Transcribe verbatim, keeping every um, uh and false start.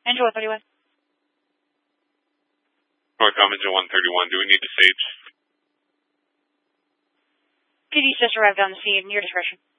Engine one thirty-one. Northbound engine one thirty-one, do we need to stage? P D just arrived on the scene, your discretion.